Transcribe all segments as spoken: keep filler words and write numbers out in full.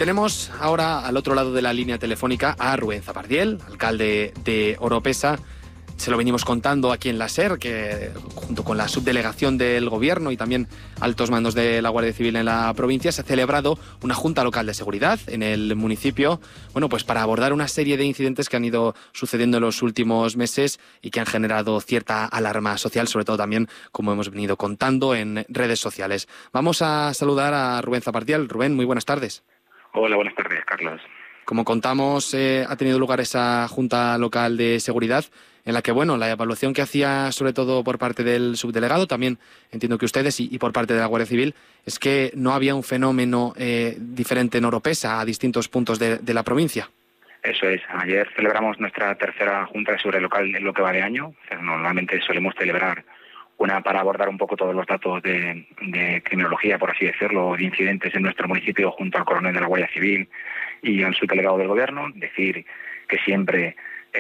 tenemos ahora al otro lado de la línea telefónica a Rubén Zapardiel, alcalde de Oropesa. Se lo venimos contando aquí en la SER, que junto con la subdelegación del Gobierno y también altos mandos de la Guardia Civil en la provincia se ha celebrado una Junta Local de Seguridad en el municipio, bueno, pues para abordar una serie de incidentes que han ido sucediendo en los últimos meses y que han generado cierta alarma social, sobre todo también, como hemos venido contando, en redes sociales. Vamos a saludar a Rubén Zapardiel. Rubén, muy buenas tardes. Hola, buenas tardes, Carlos. Como contamos, eh, ha tenido lugar esa Junta Local de Seguridad en la que, bueno, la evaluación que hacía sobre todo por parte del subdelegado, también entiendo que ustedes, y, y por parte de la Guardia Civil, es que no había un fenómeno eh, diferente en Oropesa a distintos puntos de, de la provincia. Eso es. Ayer celebramos nuestra tercera Junta de Seguridad Local en lo que va de año. O sea, normalmente solemos celebrar una para abordar un poco todos los datos de, de criminología, por así decirlo, de incidentes en nuestro municipio junto al coronel de la Guardia Civil y al subdelegado del Gobierno. Decir que siempre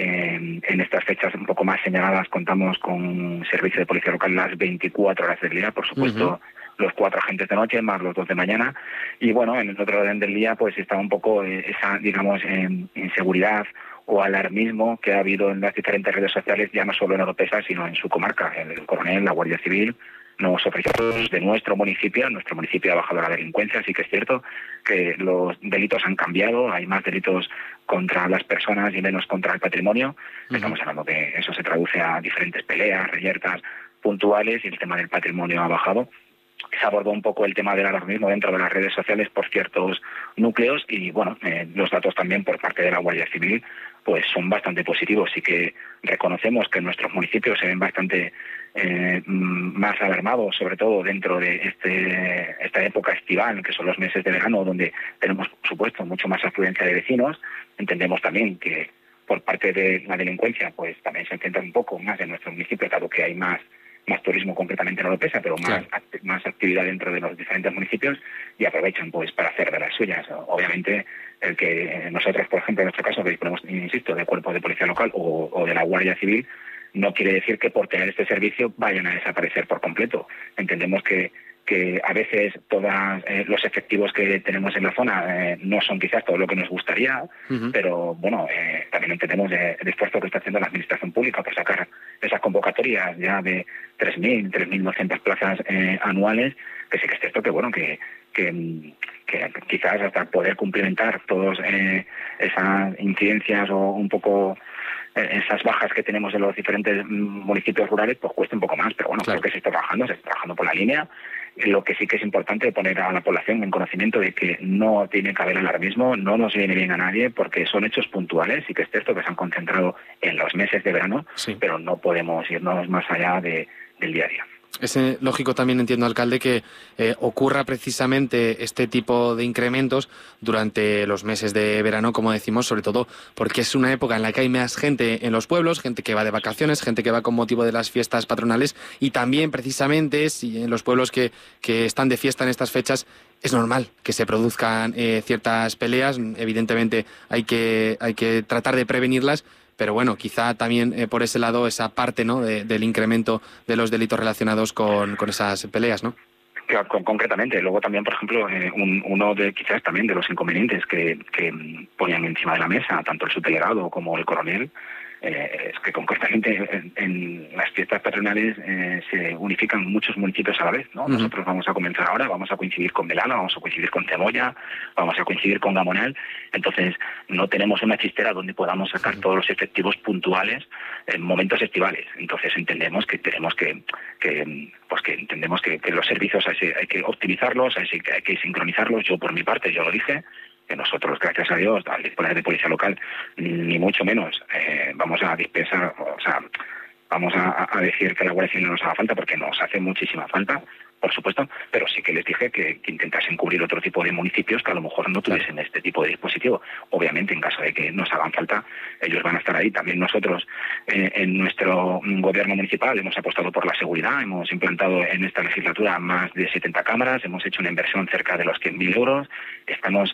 eh, en estas fechas un poco más señaladas contamos con un servicio de policía local las veinticuatro horas del día, por supuesto. Uh-huh. Los cuatro agentes de noche más los dos de mañana. Y bueno, en el otro orden del día pues está un poco eh, esa, digamos, eh, inseguridad o alarmismo que ha habido en las diferentes redes sociales, ya no solo en Oropesa, sino en su comarca. El coronel, la Guardia Civil, nos ofreció de nuestro municipio, nuestro municipio ha bajado la delincuencia, sí que es cierto que los delitos han cambiado, hay más delitos contra las personas y menos contra el patrimonio. Uh-huh. Estamos hablando que eso se traduce a diferentes peleas, reyertas puntuales, y el tema del patrimonio ha bajado. Se abordó un poco el tema del alarmismo dentro de las redes sociales por ciertos núcleos y, bueno, eh, los datos también por parte de la Guardia Civil pues son bastante positivos. Sí que reconocemos que nuestros municipios se ven bastante eh, más alarmados, sobre todo dentro de este esta época estival, que son los meses de verano, donde tenemos, por supuesto, mucho más afluencia de vecinos. Entendemos también que por parte de la delincuencia pues también se enfrenta un poco más en nuestro municipio, dado que hay más más turismo concretamente en Oropesa, pero más, claro. más actividad dentro de los diferentes municipios y aprovechan pues para hacer de las suyas. Obviamente, el que nosotros, por ejemplo, en nuestro caso, que disponemos, insisto, de cuerpo de policía local o, o de la Guardia Civil, no quiere decir que por tener este servicio vayan a desaparecer por completo. Entendemos que que a veces todos eh, los efectivos que tenemos en la zona eh, no son quizás todo lo que nos gustaría, uh-huh. pero bueno, eh, también entendemos eh, el esfuerzo que está haciendo la Administración Pública por sacar esas convocatorias ya de tres mil, tres mil doscientas plazas eh, anuales, que sí que es cierto que, bueno, que, que, que quizás hasta poder cumplimentar todas eh, esas incidencias o un poco esas bajas que tenemos en los diferentes municipios rurales, pues cuesta un poco más, pero bueno, claro. Creo que se está trabajando, se está trabajando por la línea. Lo que sí que es importante poner a la población en conocimiento de que no tiene que haber alarmismo, no nos viene bien a nadie, porque son hechos puntuales, sí que es cierto que se han concentrado en los meses de verano, sí. Pero no podemos irnos más allá de, del día a día. Es eh, lógico también, entiendo, alcalde, que eh, ocurra precisamente este tipo de incrementos durante los meses de verano, como decimos, sobre todo porque es una época en la que hay más gente en los pueblos, gente que va de vacaciones, gente que va con motivo de las fiestas patronales, y también precisamente si en los pueblos que, que están de fiesta en estas fechas es normal que se produzcan eh, ciertas peleas. Evidentemente hay que, hay que tratar de prevenirlas, pero bueno, quizá también eh, por ese lado esa parte, ¿no?, de, del incremento de los delitos relacionados con, con esas peleas, ¿no? Claro, con, concretamente. Luego también, por ejemplo, eh, un, uno de quizás también de los inconvenientes que, que ponían encima de la mesa tanto el subdelegado como el coronel, eh, es que concretamente en, en las fiestas patronales eh, se unifican muchos municipios a la vez, ¿no? Uh-huh. Nosotros vamos a comenzar ahora, vamos a coincidir con Melano, vamos a coincidir con Cebolla, vamos a coincidir con Gamonal. Entonces no tenemos una chistera donde podamos sacar uh-huh. todos los efectivos puntuales en momentos estivales. Entonces entendemos que tenemos que, que pues que entendemos que, que los servicios hay, hay que optimizarlos, hay que, hay que sincronizarlos. Yo por mi parte, yo lo dije, que nosotros, gracias a Dios, al disponer de policía local, ni mucho menos eh, vamos a dispensar, o sea, vamos a, a decir que la Guardia Civil no nos haga falta, porque nos hace muchísima falta, por supuesto, pero sí que les dije que, que intentasen cubrir otro tipo de municipios que a lo mejor no tuviesen este tipo de dispositivo. Obviamente, en caso de que nos hagan falta, ellos van a estar ahí. También nosotros, eh, en nuestro gobierno municipal, hemos apostado por la seguridad, hemos implantado en esta legislatura más de setenta cámaras, hemos hecho una inversión cerca de los cien mil euros, estamos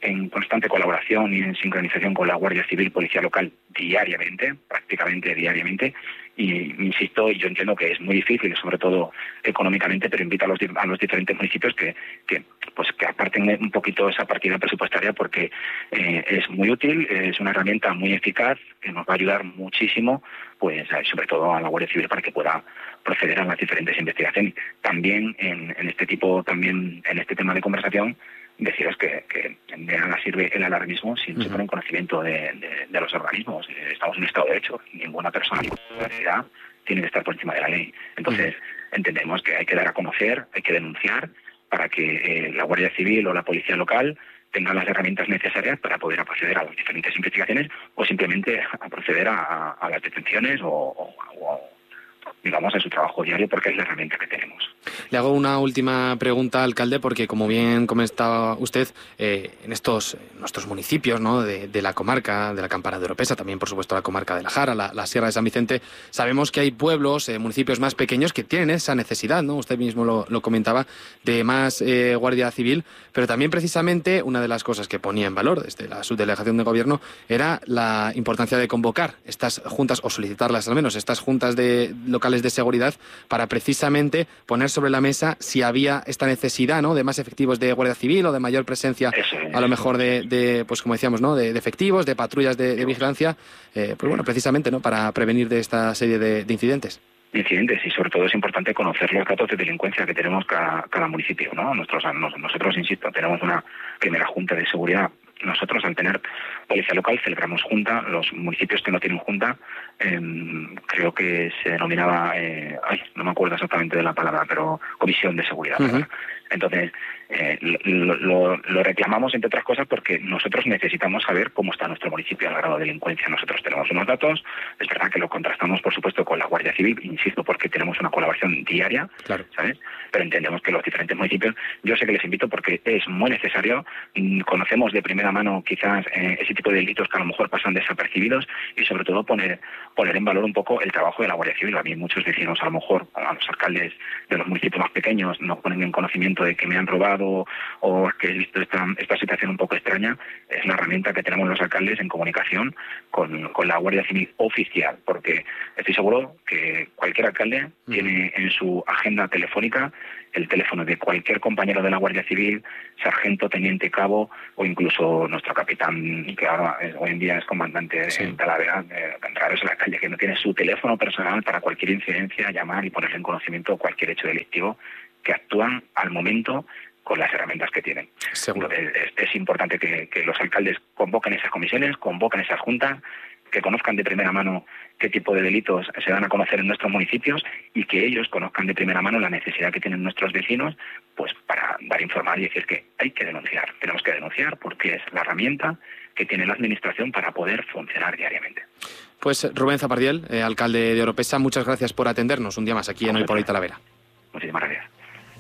en constante colaboración y en sincronización con la Guardia Civil, Policía Local, diariamente, prácticamente diariamente. Y insisto, y yo entiendo que es muy difícil, sobre todo económicamente, pero invito a los, a los diferentes municipios que, que, pues, que aparten un poquito esa partida presupuestaria, porque eh, es muy útil, es una herramienta muy eficaz que nos va a ayudar muchísimo, pues sobre todo a la Guardia Civil, para que pueda proceder a las diferentes investigaciones. También en, en este tipo, también en este tema de conversación, deciros que, que de nada sirve el alarmismo si no se pone en conocimiento de, de, de los organismos. Estamos en un Estado de Derecho, ninguna persona ni universidad tiene que estar por encima de la ley. Entonces, entendemos que hay que dar a conocer, hay que denunciar para que eh, la Guardia Civil o la Policía Local tengan las herramientas necesarias para poder proceder a las diferentes investigaciones o simplemente a proceder a, a las detenciones o, o, o digamos, en su trabajo diario, porque es la herramienta que tenemos. Le hago una última pregunta, alcalde, porque como bien comentaba usted, eh, en estos en nuestros municipios, ¿no?, de, de la comarca, de la Campana de Oropesa, también por supuesto la comarca de la Jara, la, la Sierra de San Vicente, sabemos que hay pueblos, eh, municipios más pequeños que tienen esa necesidad, ¿no? Usted mismo lo, lo comentaba, de más eh, Guardia Civil, pero también precisamente una de las cosas que ponía en valor desde la subdelegación de gobierno era la importancia de convocar estas juntas, o solicitarlas al menos, estas juntas de locales de seguridad, para precisamente poner sobre la mesa si había esta necesidad, ¿no?, de más efectivos de Guardia Civil o de mayor presencia, a lo mejor de, de pues como decíamos, ¿no?, de, de efectivos, de patrullas de, de vigilancia, eh, pues bueno, precisamente, ¿no?, para prevenir de esta serie de, de incidentes. incidentes y sobre todo es importante conocer los datos de delincuencia que tenemos cada, cada municipio, ¿no? Nosotros, nosotros, insisto, tenemos una primera junta de seguridad. Nosotros, al tener policía local, celebramos junta. Los municipios que no tienen junta, eh, creo que se denominaba, eh, ay, no me acuerdo exactamente de la palabra, pero comisión de seguridad. Uh-huh. Entonces, eh, lo, lo, lo reclamamos, entre otras cosas, porque nosotros necesitamos saber cómo está nuestro municipio al grado de delincuencia. Nosotros tenemos unos datos, es verdad que lo contrastamos, por supuesto, con la Guardia Civil, insisto, porque tenemos una colaboración diaria, claro, ¿sabes? Pero entendemos que los diferentes municipios, yo sé que les invito porque es muy necesario, conocemos de primera mano quizás eh, ese tipo de delitos que a lo mejor pasan desapercibidos, y sobre todo poner, poner en valor un poco el trabajo de la Guardia Civil. A mí muchos vecinos, a lo mejor, a los alcaldes de los municipios más pequeños, nos ponen en conocimiento de que me han robado o que he visto esta, esta situación un poco extraña. Es la herramienta que tenemos los alcaldes en comunicación con, con la Guardia Civil oficial, porque estoy seguro que cualquier alcalde mm. tiene en su agenda telefónica el teléfono de cualquier compañero de la Guardia Civil, sargento, teniente, cabo, o incluso nuestro capitán, que ahora es, hoy en día es comandante sí. en Talavera. Eh, tan raro es el alcalde que no tiene su teléfono personal para cualquier incidencia, llamar y ponerle en conocimiento cualquier hecho delictivo, que actúan al momento con las herramientas que tienen. Seguro. Es, es importante que, que los alcaldes convoquen esas comisiones, convoquen esas juntas, que conozcan de primera mano qué tipo de delitos se dan a conocer en nuestros municipios y que ellos conozcan de primera mano la necesidad que tienen nuestros vecinos, pues para dar informar y decir que hay que denunciar. Tenemos que denunciar porque es la herramienta que tiene la administración para poder funcionar diariamente. Pues Rubén Zapardiel, eh, alcalde de Oropesa, muchas gracias por atendernos un día más aquí en Hoy por Hoy Talavera. Muchísimas gracias.